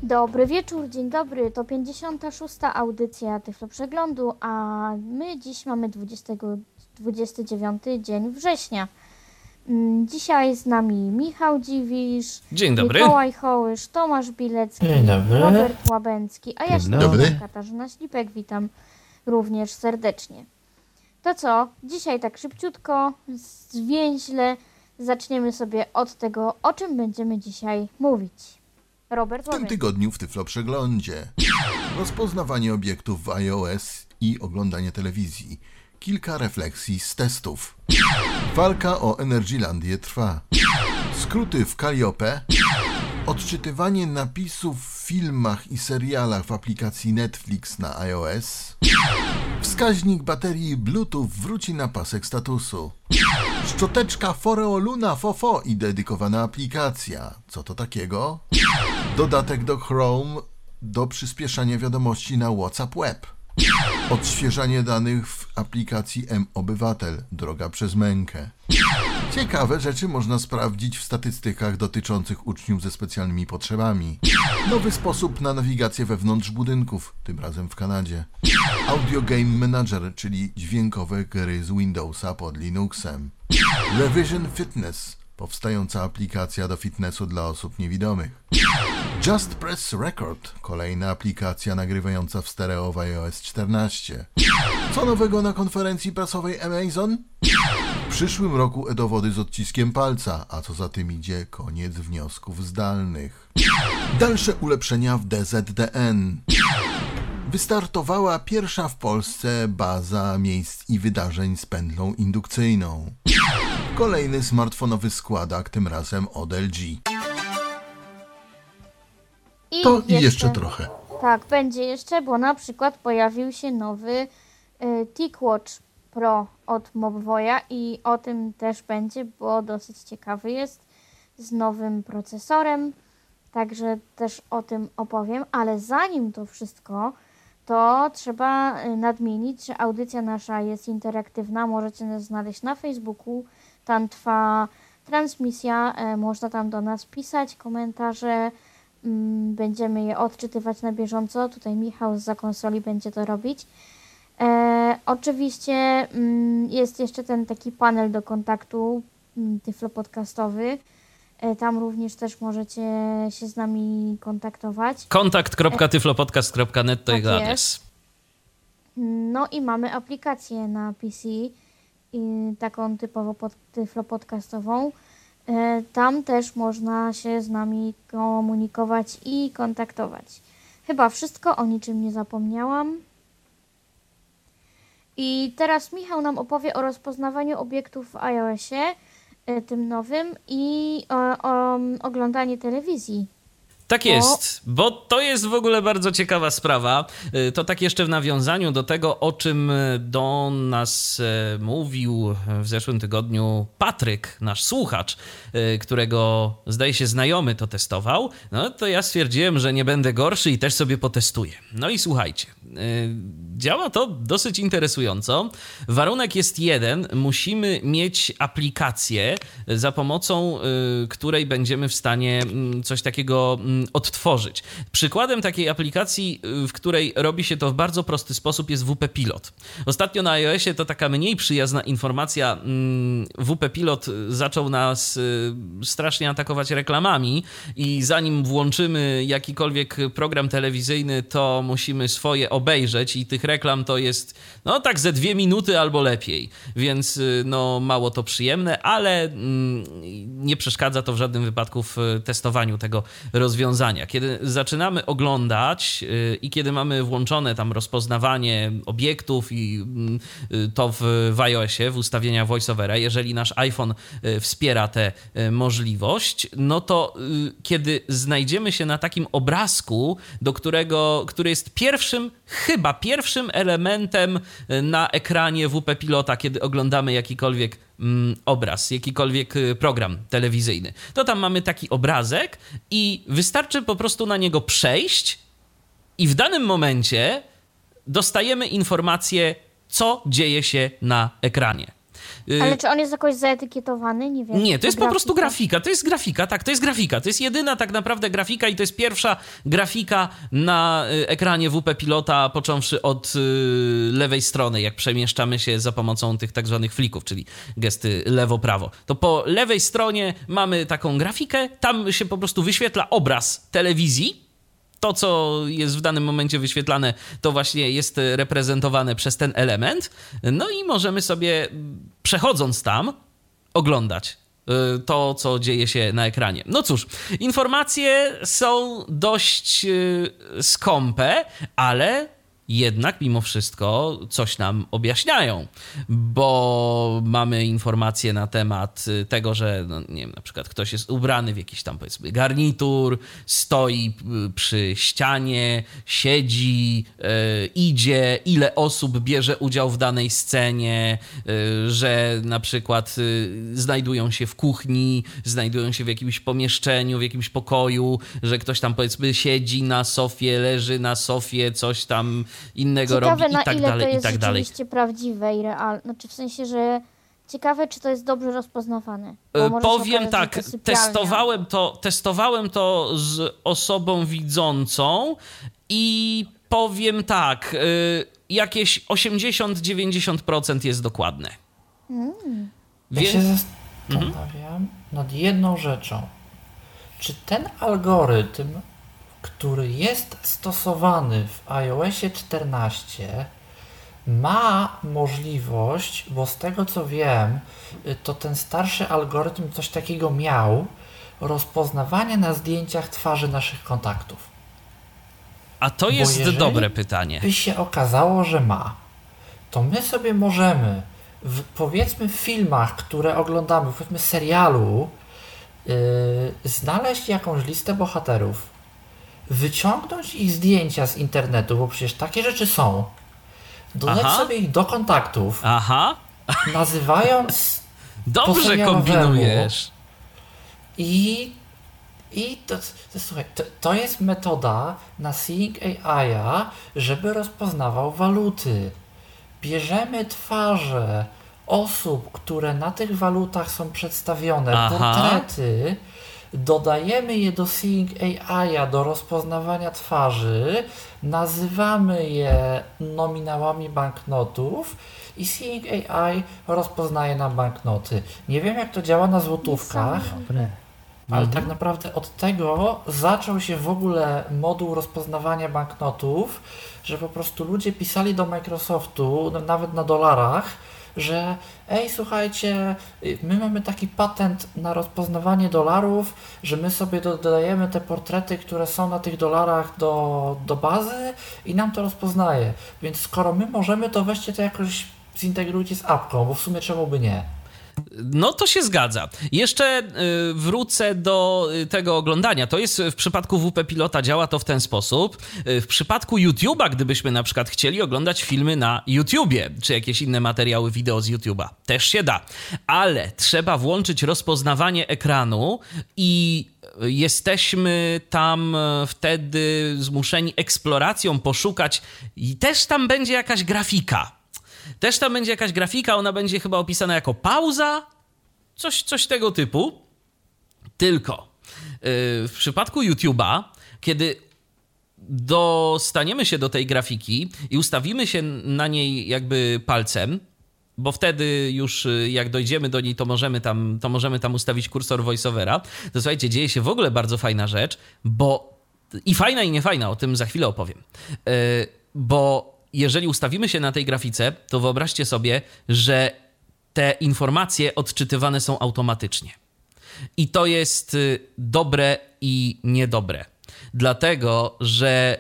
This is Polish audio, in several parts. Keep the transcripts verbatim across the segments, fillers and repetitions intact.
Dobry wieczór, dzień dobry. To pięćdziesiąta szósta audycja Tyflo Przeglądu, a my dziś mamy dwudziestego, dwudziesty dziewiąty dzień września. Dzisiaj z nami Michał Dziwisz, dzień dobry. Mikołaj Hołysz, Tomasz Bilecki, Dzień dobry. Robert Łabęcki, a ja się dobry. nazywam Katarzyna Ślipek. Witam również serdecznie. To co? Dzisiaj tak szybciutko, zwięźle zaczniemy sobie od tego, o czym będziemy dzisiaj mówić. Robert W tym Łabęcki. tygodniu w Tyflo Przeglądzie rozpoznawanie obiektów w iOS i oglądanie telewizji. Kilka refleksji z testów. Walka o Energylandię trwa. Skróty w Calliope. Odczytywanie napisów w filmach i serialach w aplikacji Netflix na iOS. Wskaźnik baterii Bluetooth wróci na pasek statusu. Szczoteczka Foreoluna Fofo i dedykowana aplikacja. Co to takiego? Dodatek do Chrome do przyspieszania wiadomości na WhatsApp Web. Odświeżanie danych w aplikacji M-Obywatel. Droga przez mękę. Ciekawe rzeczy można sprawdzić w statystykach dotyczących uczniów ze specjalnymi potrzebami. Nowy sposób na nawigację wewnątrz budynków, tym razem w Kanadzie. Audio Game Manager, czyli dźwiękowe gry z Windowsa pod Linuxem. Revision Fitness, powstająca aplikacja do fitnessu dla osób niewidomych. Just Press Record, kolejna aplikacja nagrywająca w stereo w iOS czternaście. Co nowego na konferencji prasowej Amazon? W przyszłym roku e-dowody z odciskiem palca, a co za tym idzie, koniec wniosków zdalnych. Dalsze ulepszenia w D Z D N. Wystartowała pierwsza w Polsce baza miejsc i wydarzeń z pętlą indukcyjną. Kolejny smartfonowy składak, tym razem od L G. I To i jeszcze trochę. Tak, będzie jeszcze, bo na przykład pojawił się nowy y, TicWatch Pro od Mobvoya i o tym też będzie, bo dosyć ciekawy jest, z nowym procesorem, także też o tym opowiem, ale zanim to wszystko, to trzeba nadmienić, że audycja nasza jest interaktywna, możecie nas znaleźć na Facebooku, tam trwa transmisja, e, można tam do nas pisać komentarze, m, będziemy je odczytywać na bieżąco, tutaj Michał zza konsoli będzie to robić. E, oczywiście m, jest jeszcze ten taki panel do kontaktu m, tyflopodcastowy, e, tam również też możecie się z nami kontaktować. kontakt kropka tyflopodcast kropka net to Tak jego jest. adres. No i mamy aplikację na P C, i taką typowo pod, tyflopodcastową. E, tam też można się z nami komunikować i kontaktować. Chyba wszystko, o niczym nie zapomniałam. I teraz Michał nam opowie o rozpoznawaniu obiektów w iOSie, e, tym nowym, i o, o oglądaniu telewizji. Tak jest, bo to jest w ogóle bardzo ciekawa sprawa. To tak jeszcze w nawiązaniu do tego, o czym do nas mówił w zeszłym tygodniu Patryk, nasz słuchacz, którego zdaje się znajomy to testował, no to ja stwierdziłem, że nie będę gorszy i też sobie potestuję. No i słuchajcie, działa to dosyć interesująco. Warunek jest jeden, musimy mieć aplikację, za pomocą której będziemy w stanie coś takiego odtworzyć. Przykładem takiej aplikacji, w której robi się to w bardzo prosty sposób, jest W P Pilot. Ostatnio na iOSie to taka mniej przyjazna informacja. W P Pilot zaczął nas strasznie atakować reklamami i zanim włączymy jakikolwiek program telewizyjny, to musimy swoje obejrzeć i tych reklam to jest no tak ze dwie minuty albo lepiej, więc no mało to przyjemne, ale nie przeszkadza to w żadnym wypadku w testowaniu tego rozwiązania. Kiedy zaczynamy oglądać i kiedy mamy włączone tam rozpoznawanie obiektów i to w, w iOSie, w ustawieniach VoiceOvera, jeżeli nasz iPhone wspiera tę możliwość, no to kiedy znajdziemy się na takim obrazku, do którego, który jest pierwszym, chyba pierwszym elementem na ekranie W P Pilota, kiedy oglądamy jakikolwiek obraz, jakikolwiek program telewizyjny, to tam mamy taki obrazek i wystarczy po prostu na niego przejść i w danym momencie dostajemy informację, co dzieje się na ekranie. Ale czy on jest jakoś zaetykietowany? Nie wiem. Nie, to jest po prostu grafika. To jest grafika, tak, to jest grafika. To jest jedyna tak naprawdę grafika i to jest pierwsza grafika na ekranie W P Pilota, począwszy od lewej strony, jak przemieszczamy się za pomocą tych tak zwanych flików, czyli gesty lewo-prawo. To po lewej stronie mamy taką grafikę, tam się po prostu wyświetla obraz telewizji. To, co jest w danym momencie wyświetlane, to właśnie jest reprezentowane przez ten element. No i możemy sobie, przechodząc tam, oglądać to, co dzieje się na ekranie. No cóż, informacje są dość skąpe, ale jednak mimo wszystko coś nam objaśniają, bo mamy informacje na temat tego, że no, nie wiem, na przykład ktoś jest ubrany w jakiś tam powiedzmy garnitur, stoi przy ścianie, siedzi, yy, idzie, ile osób bierze udział w danej scenie, yy, że na przykład yy, znajdują się w kuchni, znajdują się w jakimś pomieszczeniu, w jakimś pokoju, że ktoś tam powiedzmy siedzi na sofie, leży na sofie, coś tam innego ciekawe, robi i na tak ile dalej, to i jest tak dalej. rzeczywiście prawdziwe i realne. Znaczy w sensie, że ciekawe, czy to jest dobrze rozpoznawane. Bo może się Powiem okazać, tak, że to sypialnia. testowałem to, testowałem to z osobą widzącą i powiem tak, y, jakieś osiemdziesiąt do dziewięćdziesięciu procent jest dokładne. Mm. Ja Więc... się zastanawiam mhm. nad jedną rzeczą. Czy ten algorytm, który jest stosowany w iOSie czternaście, ma możliwość, bo z tego co wiem, to ten starszy algorytm coś takiego miał, rozpoznawania na zdjęciach twarzy naszych kontaktów. A to Bo jest dobre pytanie. By się okazało, że ma, to my sobie możemy w, powiedzmy w filmach, które oglądamy, powiedzmy serialu, yy, znaleźć jakąś listę bohaterów, wyciągnąć ich zdjęcia z internetu, bo przecież takie rzeczy są, dodać Aha. sobie ich do kontaktów, Aha, nazywając dobrze serialowemu. kombinujesz. I, i to, to, słuchaj, to, to jest metoda na Seeing A I, żeby rozpoznawał waluty. Bierzemy twarze osób, które na tych walutach są przedstawione, Aha. portrety, dodajemy je do Seeing A I, do rozpoznawania twarzy, nazywamy je nominałami banknotów i Seeing A I rozpoznaje nam banknoty. Nie wiem, jak to działa na złotówkach, ale tak naprawdę od tego zaczął się w ogóle moduł rozpoznawania banknotów, że po prostu ludzie pisali do Microsoftu, nawet na dolarach, że ej, słuchajcie, my mamy taki patent na rozpoznawanie dolarów, że my sobie dodajemy te portrety, które są na tych dolarach do, do bazy i nam to rozpoznaje. Więc skoro my możemy, to weźcie to jakoś zintegrujcie z apką, bo w sumie czemu by nie? No to się zgadza. Jeszcze y, wrócę do y, tego oglądania. To jest w przypadku W P Pilota działa to w ten sposób. Y, w przypadku YouTube'a, gdybyśmy na przykład chcieli oglądać filmy na YouTubie, czy jakieś inne materiały wideo z YouTube'a, też się da. Ale trzeba włączyć rozpoznawanie ekranu i jesteśmy tam wtedy zmuszeni eksploracją poszukać i też tam będzie jakaś grafika. Też tam będzie jakaś grafika, ona będzie chyba opisana jako pauza, coś, coś tego typu. Tylko yy, w przypadku YouTube'a, kiedy dostaniemy się do tej grafiki i ustawimy się na niej jakby palcem, bo wtedy już jak dojdziemy do niej, to możemy tam, to możemy tam ustawić kursor voiceovera, to słuchajcie, dzieje się w ogóle bardzo fajna rzecz, bo i fajna i niefajna, o tym za chwilę opowiem, yy, bo jeżeli ustawimy się na tej grafice, to wyobraźcie sobie, że te informacje odczytywane są automatycznie. I to jest dobre i niedobre. Dlatego, że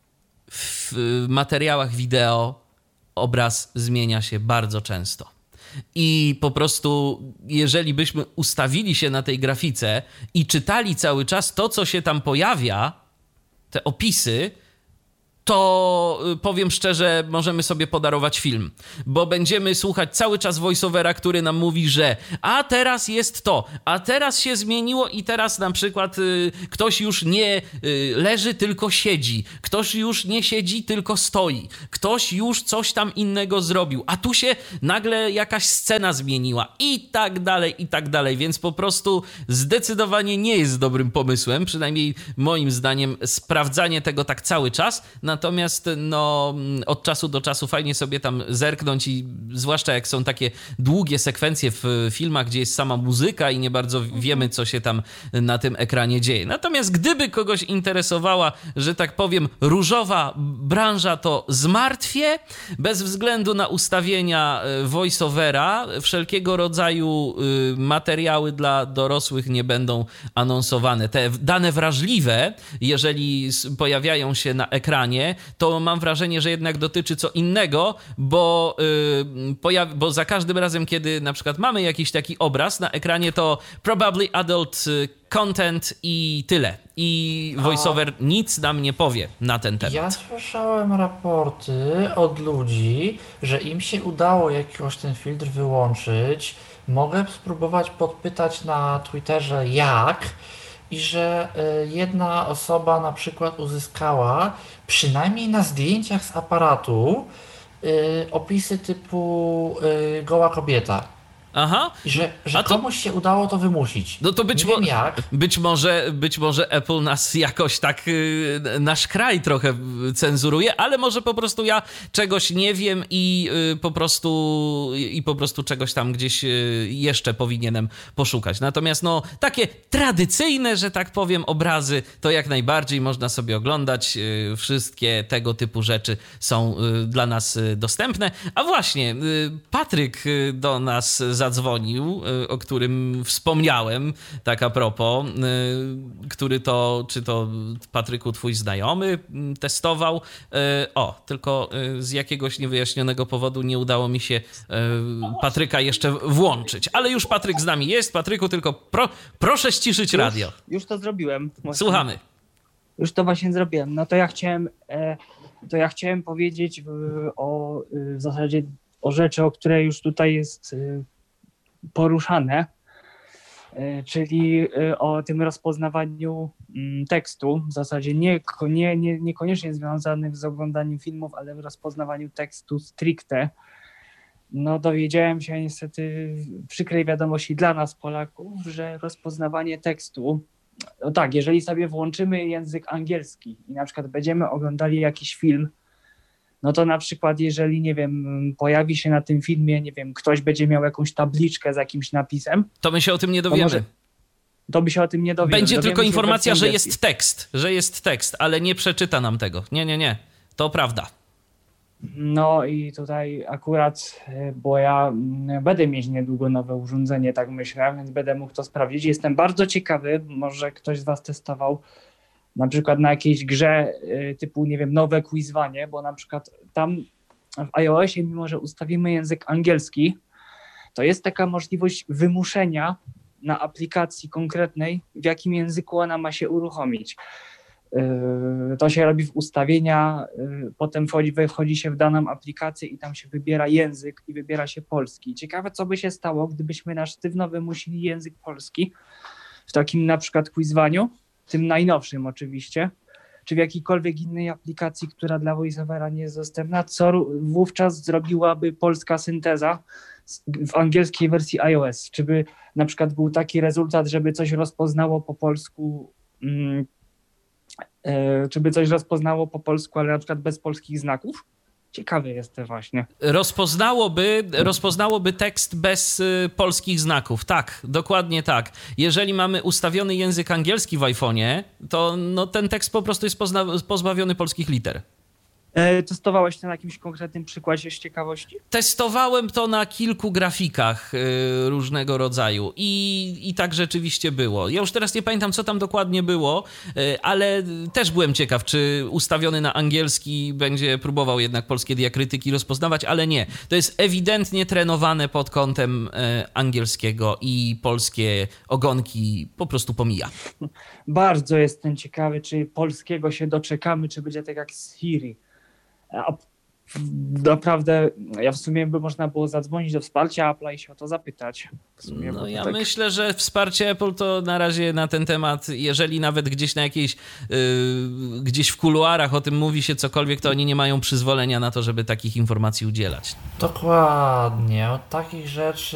w materiałach wideo obraz zmienia się bardzo często. I po prostu, jeżeli byśmy ustawili się na tej grafice i czytali cały czas to, co się tam pojawia, te opisy, to powiem szczerze, możemy sobie podarować film, bo będziemy słuchać cały czas voiceovera, który nam mówi, że a teraz jest to, a teraz się zmieniło i teraz na przykład y, ktoś już nie y, leży, tylko siedzi, ktoś już nie siedzi, tylko stoi, ktoś już coś tam innego zrobił, a tu się nagle jakaś scena zmieniła i tak dalej, i tak dalej, więc po prostu zdecydowanie nie jest dobrym pomysłem, przynajmniej moim zdaniem, sprawdzanie tego tak cały czas. Natomiast no, od czasu do czasu fajnie sobie tam zerknąć i zwłaszcza jak są takie długie sekwencje w filmach, gdzie jest sama muzyka i nie bardzo wiemy, co się tam na tym ekranie dzieje. Natomiast gdyby kogoś interesowała, że tak powiem, różowa branża, to zmartwię. Bez względu na ustawienia voiceovera, wszelkiego rodzaju materiały dla dorosłych nie będą anonsowane. Te dane wrażliwe, jeżeli pojawiają się na ekranie, to mam wrażenie, że jednak dotyczy co innego, bo, yy, pojawi- bo za każdym razem, kiedy na przykład mamy jakiś taki obraz na ekranie, to probably adult content i tyle. I voiceover A... nic nam nie powie na ten temat. Ja słyszałem raporty od ludzi, że im się udało jakoś ten filtr wyłączyć. Mogę spróbować podpytać na Twitterze jak, i że jedna osoba na przykład uzyskała przynajmniej na zdjęciach z aparatu opisy typu goła kobieta. Aha. I że, że to... komuś się udało to wymusić. No to być, Nie mo- wiem jak. być, może, być może Apple nas jakoś tak yy, nasz kraj trochę cenzuruje, ale może po prostu ja czegoś nie wiem i yy, po prostu i po prostu czegoś tam gdzieś yy, jeszcze powinienem poszukać. Natomiast no takie tradycyjne, że tak powiem, obrazy to jak najbardziej można sobie oglądać. Yy, wszystkie tego typu rzeczy są yy, dla nas yy, dostępne. A właśnie, yy, Patryk yy, do nas zadzwonił, o którym wspomniałem, tak a propos, który to, czy to Patryku twój znajomy testował. O, tylko z jakiegoś niewyjaśnionego powodu nie udało mi się Patryka jeszcze włączyć, ale już Patryk z nami jest. Patryku, tylko pro, proszę ściszyć już, radio. Już to zrobiłem. Właśnie. Słuchamy. Już to właśnie zrobiłem. No to ja chciałem, to ja chciałem powiedzieć o w zasadzie o rzeczy, o której już tutaj jest poruszane, czyli o tym rozpoznawaniu tekstu, w zasadzie nie, nie, nie, niekoniecznie związanym z oglądaniem filmów, ale w rozpoznawaniu tekstu stricte. No dowiedziałem się niestety w przykrej wiadomości dla nas Polaków, że rozpoznawanie tekstu, no tak, jeżeli sobie włączymy język angielski i na przykład będziemy oglądali jakiś film, no to na przykład jeżeli, nie wiem, pojawi się na tym filmie, nie wiem, ktoś będzie miał jakąś tabliczkę z jakimś napisem. To my się o tym nie dowiemy. To, może, to by się o tym nie dowiemy. Będzie Dowiemy tylko się informacja, że angielskiej. jest tekst, że jest tekst, ale nie przeczyta nam tego. Nie, nie, nie. To prawda. No i tutaj akurat, bo ja będę mieć niedługo nowe urządzenie, tak myślę, więc będę mógł to sprawdzić. Jestem bardzo ciekawy, może ktoś z was testował na przykład na jakiejś grze typu, nie wiem, nowe quizwanie, bo na przykład tam w iOSie, mimo że ustawimy język angielski, to jest taka możliwość wymuszenia na aplikacji konkretnej, w jakim języku ona ma się uruchomić. To się robi w ustawienia, potem wchodzi, wchodzi się w daną aplikację i tam się wybiera język i wybiera się polski. Ciekawe, co by się stało, gdybyśmy na sztywno wymusili język polski w takim na przykład quizwaniu, tym najnowszym oczywiście, czy w jakiejkolwiek innej aplikacji, która dla VoiceOvera nie jest dostępna, co wówczas zrobiłaby polska synteza w angielskiej wersji iOS. Czy by na przykład był taki rezultat, żeby coś rozpoznało po polsku, hmm, e, czy by coś rozpoznało po polsku, ale na przykład bez polskich znaków? Ciekawy jestem właśnie. Rozpoznałoby, rozpoznałoby tekst bez y, polskich znaków. Tak, dokładnie tak. Jeżeli mamy ustawiony język angielski w iPhone'ie, to no, ten tekst po prostu jest pozna- pozbawiony polskich liter. E, testowałeś to na jakimś konkretnym przykładzie z ciekawości? Testowałem to na kilku grafikach y, różnego rodzaju i, i tak rzeczywiście było. Ja już teraz nie pamiętam, co tam dokładnie było, y, ale też byłem ciekaw, czy ustawiony na angielski będzie próbował jednak polskie diakrytyki rozpoznawać, ale nie. To jest ewidentnie trenowane pod kątem y, angielskiego i polskie ogonki po prostu pomija. Bardzo jestem ciekawy, czy polskiego się doczekamy, czy będzie tak jak z Siri. A naprawdę, ja w sumie by można było zadzwonić do wsparcia Apple'a i się o to zapytać. W sumie, No bo to ja tak... myślę, że wsparcie Apple to na razie na ten temat, jeżeli nawet gdzieś na jakiejś, yy, gdzieś w kuluarach o tym mówi się cokolwiek, to oni nie mają przyzwolenia na to, żeby takich informacji udzielać. Dokładnie, od takich rzeczy